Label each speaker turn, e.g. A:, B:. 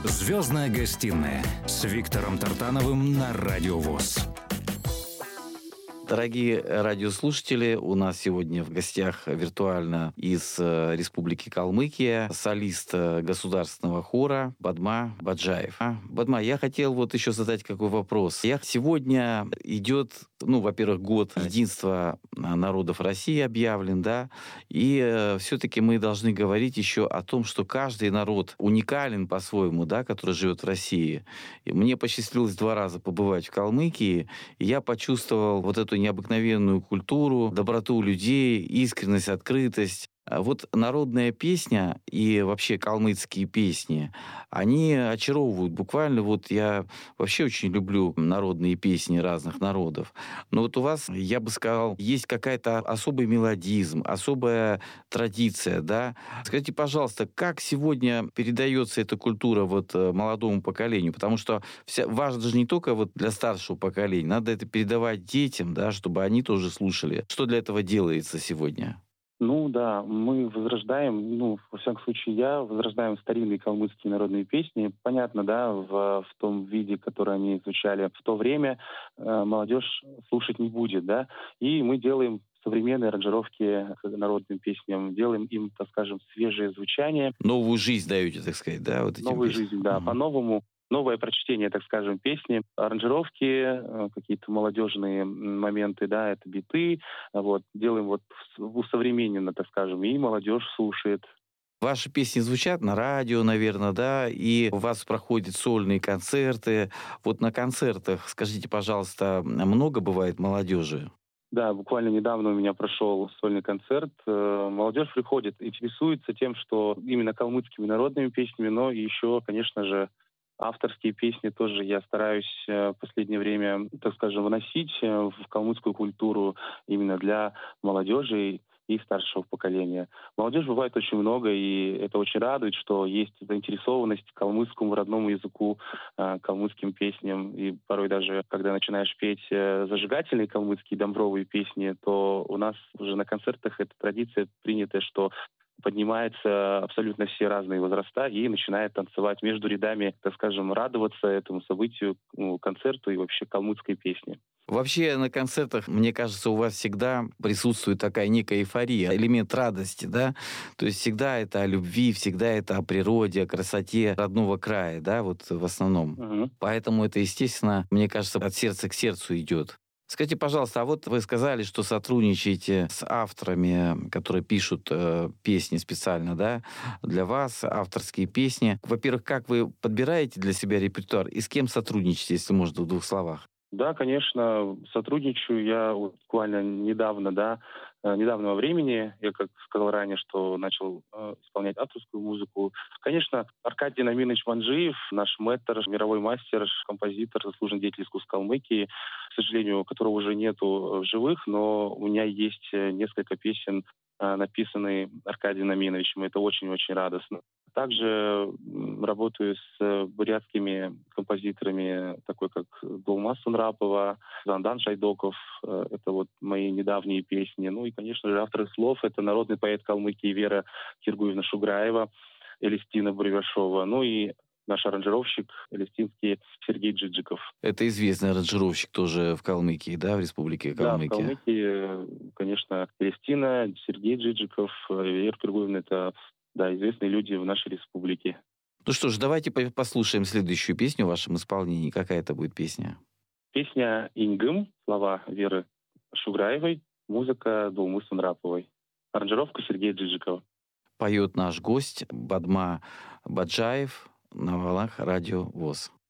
A: «Звездная гостиная» с Виктором Тартановым на Радио ВОС.
B: Дорогие радиослушатели, у нас сегодня в гостях виртуально из Республики Калмыкия солист государственного хора Бадма Баджаев. Бадма, я хотел вот еще задать какой вопрос. Сегодня идет, во-первых, год единства народов России объявлен, да, и все-таки мы должны говорить еще о том, что каждый народ уникален по-своему, да, который живет в России. И мне посчастливилось 2 раза побывать в Калмыкии, и я почувствовал вот эту необыкновенную культуру, доброту людей, искренность, открытость. А вот народная песня и вообще калмыцкие песни, они очаровывают буквально. Вот я вообще очень люблю народные песни разных народов. Но вот у вас, я бы сказал, есть какая-то особый мелодизм, особая традиция, да? Скажите, пожалуйста, как сегодня передается эта культура вот молодому поколению? Потому что важно же не только вот для старшего поколения, надо это передавать детям, да, чтобы они тоже слушали. Что для этого делается сегодня?
C: Да, мы возрождаем, во всяком случае, возрождаем старинные калмыцкие народные песни. Понятно, да, в том виде, который они звучали в то время, молодежь слушать не будет, да. И мы делаем современные аранжировки к народным песням, делаем им, так скажем, свежее звучание.
B: Новую жизнь даете, так сказать, да, вот этим
C: Новую
B: песням?
C: жизнь, да, по-новому. Новое прочтение, так скажем, песни, аранжировки, какие-то молодежные моменты, да, это биты, делаем усовременно, так скажем, и молодежь слушает.
B: Ваши песни звучат на радио, наверное, да, и у вас проходят сольные концерты. Вот на концертах, скажите, пожалуйста, много бывает молодежи?
C: Да, буквально недавно у меня прошел сольный концерт. Молодежь приходит, интересуется тем, что именно калмыцкими народными песнями, но еще, конечно же, авторские песни тоже я стараюсь в последнее время, так скажем, вносить в калмыцкую культуру именно для молодежи и старшего поколения. Молодежь бывает очень много, и это очень радует, что есть заинтересованность к калмыцкому родному языку, калмыцким песням. И порой даже, когда начинаешь петь зажигательные калмыцкие домбровые песни, то у нас уже на концертах эта традиция принята, что поднимаются абсолютно все разные возраста и начинают танцевать между рядами, так скажем, радоваться этому событию, концерту и вообще калмыцкой песне.
B: Вообще на концертах, мне кажется, у вас всегда присутствует такая некая эйфория, элемент радости, да? То есть всегда это о любви, всегда это о природе, о красоте родного края, да, вот в основном.
C: Угу.
B: Поэтому это, естественно, мне кажется, от сердца к сердцу идет. Скажите, пожалуйста, а вот вы сказали, что сотрудничаете с авторами, которые пишут песни специально, да, для вас, авторские песни. Во-первых, как вы подбираете для себя репертуар и с кем сотрудничаете, если можно в 2 словах?
C: Да, конечно, сотрудничаю я буквально недавнего времени. Я, как сказал ранее, что начал исполнять авторскую музыку. Конечно, Аркадий Наминович Манджиев, наш мэтр, мировой мастер, композитор, заслуженный деятель искусств Калмыкии, к сожалению, которого уже нету в живых, но у меня есть несколько песен, написанные Аркадием Наминовичем. Это очень-очень радостно. Также работаю с бурятскими композиторами, такой как Долмас Сунрапова, Зандан Шайдоков. Это мои недавние песни. И, конечно же, авторы слов — это народный поэт Калмыкии Вера Киргуевна Шуграева, Элистина Буревашова. И наш аранжировщик элистинский Сергей Джиджиков.
B: Это известный аранжировщик тоже в Калмыкии, да, в Республике Калмыкия?
C: Да, в Калмыкии, конечно, Элистина, Сергей Джиджиков, Вера Киргуевна — это известные люди в нашей республике.
B: Ну что ж, давайте послушаем следующую песню в вашем исполнении. Какая это будет песня?
C: Песня «Иньгым», слова Веры Шуграевой, музыка Долмы Сунраповой. Аранжировка Сергея Джиджикова.
B: Поет наш гость Бадма Баджаев на волнах Радио ВОС.